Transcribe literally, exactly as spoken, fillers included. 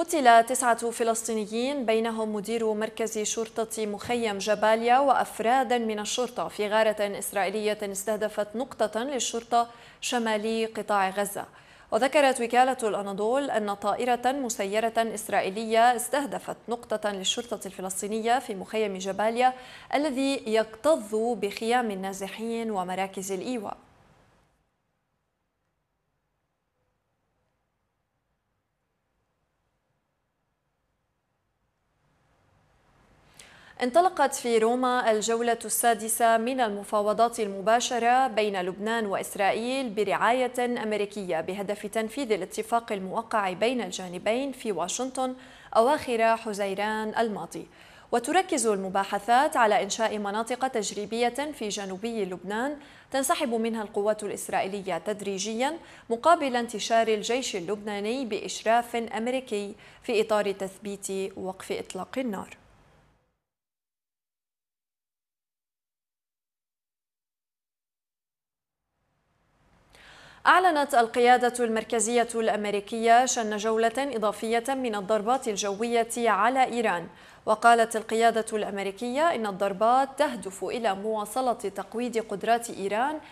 قتل تسعة فلسطينيين بينهم مدير مركز شرطة مخيم جباليا وأفراد من الشرطة في غارة إسرائيلية استهدفت نقطة للشرطة شمالي قطاع غزة. وذكرت وكالة الأناضول أن طائرة مسيرة إسرائيلية استهدفت نقطة للشرطة الفلسطينية في مخيم جباليا الذي يكتظ بخيام النازحين ومراكز الإيواء. انطلقت في روما الجولة السادسة من المفاوضات المباشرة بين لبنان وإسرائيل برعاية أمريكية بهدف تنفيذ الاتفاق الموقع بين الجانبين في واشنطن أواخر حزيران الماضي. وتركز المباحثات على إنشاء مناطق تجريبية في جنوبي لبنان تنسحب منها القوات الإسرائيلية تدريجيا مقابل انتشار الجيش اللبناني بإشراف أمريكي في إطار تثبيت وقف إطلاق النار. أعلنت القيادة المركزية الأمريكية شن جولة إضافية من الضربات الجوية على إيران. وقالت القيادة الأمريكية إن الضربات تهدف إلى مواصلة تقويض قدرات إيران